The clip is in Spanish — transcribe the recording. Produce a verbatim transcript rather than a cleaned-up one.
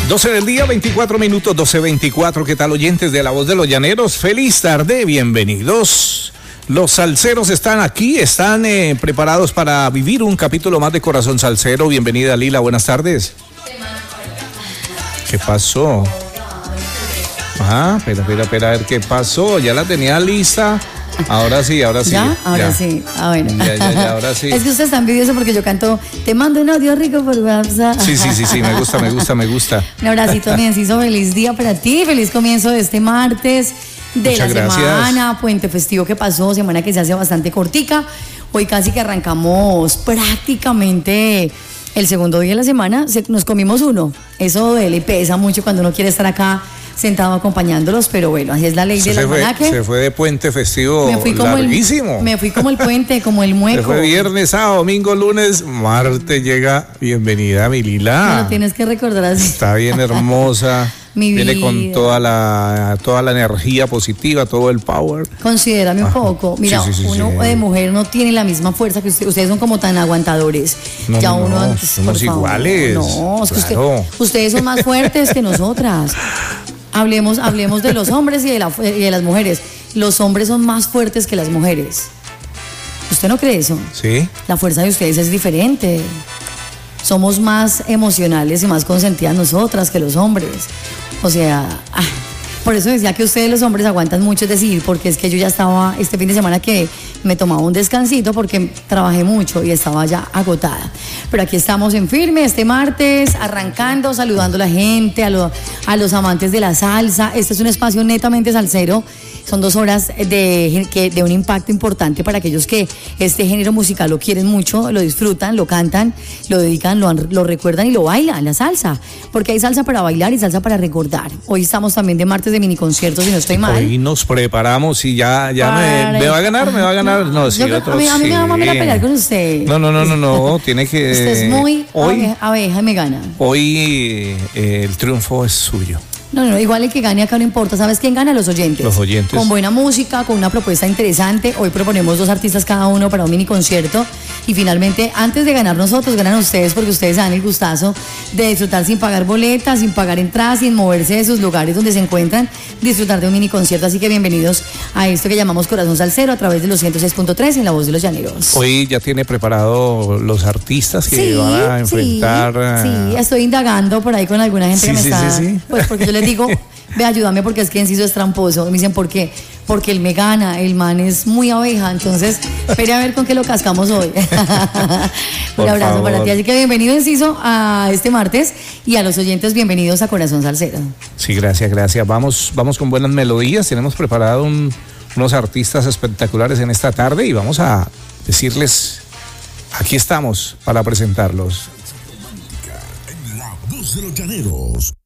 doce del día, veinticuatro minutos, doce veinticuatro. ¿Qué tal, oyentes de La Voz de los Llaneros? Feliz tarde, bienvenidos. Los salseros están aquí, están eh, preparados para vivir un capítulo más de Corazón Salsero. Bienvenida, Lila, buenas tardes. ¿Qué pasó? Ah, espera, espera, espera, a ver qué pasó. Ya la tenía lista. Ahora sí, ahora sí. ¿Ya? Ahora ya. sí. Ah, bueno. Ya, ya, ya, ahora sí. Es que usted está envidioso porque yo canto, te mando un audio rico por WhatsApp. Sí, sí, sí, sí, me gusta, me gusta, me gusta. Un abracito, mi Enciso, feliz día para ti, feliz comienzo de este martes, de Muchas la gracias. semana, puente festivo que pasó, semana que se hace bastante cortica. Hoy casi que arrancamos prácticamente el segundo día de la semana, se, nos comimos uno. Eso duele y pesa mucho cuando uno quiere estar acá sentado acompañándolos, pero bueno, así es la ley Se del fue, almanaque. se fue de puente festivo Me fui como larguísimo. el, me fui como el puente, como el mueco. Se fue viernes, sábado, domingo, lunes, martes llega. Bienvenida, mi Lila. Me lo tienes que recordar así. Está bien hermosa. Mi Viene vida. con toda la toda la energía positiva, todo el power. Considérame un Ajá. poco. Mira, Sí, sí, sí, uno sí. de mujer no tiene la misma fuerza que usted. Ustedes son como tan aguantadores. No, ya no, uno no, antes, somos por favor. iguales. No, es que usted- Claro. ustedes son más fuertes que nosotras. Hablemos, hablemos de los hombres y de, la, y de las mujeres. Los hombres son más fuertes que las mujeres. ¿Usted no cree eso? Sí. La fuerza de ustedes es diferente. Somos más emocionales y más consentidas nosotras que los hombres. O sea, ah, por eso decía que ustedes los hombres aguantan mucho, es decir, porque es que yo ya estaba este fin de semana que me tomaba un descansito porque trabajé mucho y estaba ya agotada. Pero aquí estamos en firme este martes, arrancando, saludando a la gente, a, lo- a los amantes de la salsa. Este es un espacio netamente salsero. Son dos horas de, que- de un impacto importante para aquellos que este género musical lo quieren mucho, lo disfrutan, lo cantan, lo dedican, lo, han- lo recuerdan y lo bailan, la salsa. Porque hay salsa para bailar y salsa para recordar. Hoy estamos también de martes de mini conciertos, si no estoy mal. Hoy nos preparamos y ya, ya Para- me, me va a ganar, me va a ganar. No, sí, Yo creo- otro a mí, a mí me va a mamar a sí. pelear con usted. No, no, no, no, no, tiene que. Usted es muy hoy, abeja, abeja y me gana. hoy eh, el triunfo es suyo. No, no, igual el que gane acá no importa. ¿Sabes quién gana? Los oyentes. Los oyentes. Con buena música, con una propuesta interesante. Hoy proponemos dos artistas cada uno para un mini concierto. Y finalmente, antes de ganar nosotros, ganan ustedes porque ustedes dan el gustazo de disfrutar sin pagar boletas, sin pagar entradas, sin moverse de sus lugares donde se encuentran, disfrutar de un mini concierto. Así que bienvenidos a esto que llamamos Corazón Salsero a través de los ciento seis punto tres en La Voz de los Llaneros. Hoy ya tiene preparado los artistas que van a enfrentar. Sí, eh, sí, estoy indagando por ahí con alguna gente Sí, que me sí, está. sí, sí. Pues porque yo les digo, ve, ayúdame porque es que Enciso es tramposo. Me dicen, ¿por qué? Porque él me gana, el man es muy abeja. Entonces, espere a ver con qué lo cascamos hoy. Por Un abrazo favor. para ti. Así que bienvenido, Enciso, a este martes. Y a los oyentes, bienvenidos a Corazón Salsero. Sí, gracias, gracias. Vamos, vamos con buenas melodías. Tenemos preparado un- unos artistas espectaculares en esta tarde y vamos a decirles, aquí estamos para presentarlos. En La Voz de los Llaneros.